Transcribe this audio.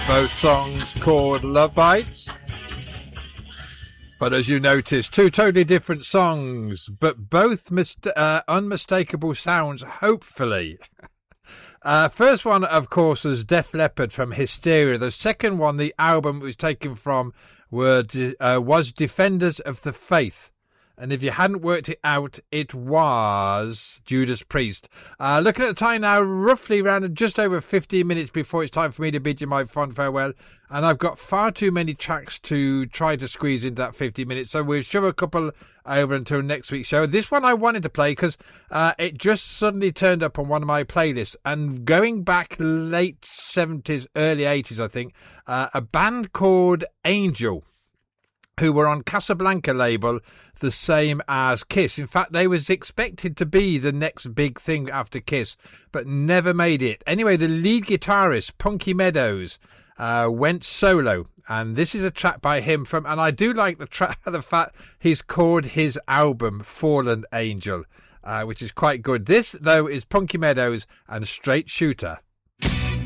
Both songs called Love Bites. But as you notice, two totally different songs, but both unmistakable sounds, hopefully. First one, of course, was Def Leppard from Hysteria. The second one, the album it was taken from, was Defenders of the Faith. And if you hadn't worked it out, it was Judas Priest. Looking at the time now, roughly around just over 15 minutes before it's time for me to bid you my fond farewell. And I've got far too many tracks to try to squeeze into that 50 minutes. So we'll shove a couple over until next week's show. This one I wanted to play because it just suddenly turned up on one of my playlists. And going back late 70s, early 80s, I think, a band called Angel, who were on Casablanca label, the same as Kiss. In fact, they was expected to be the next big thing after Kiss, but never made it. Anyway, the lead guitarist, Punky Meadows, went solo, and this is a track by him from, and I do like the fact he's called his album Fallen Angel, which is quite good. This, though, is Punky Meadows and Straight Shooter.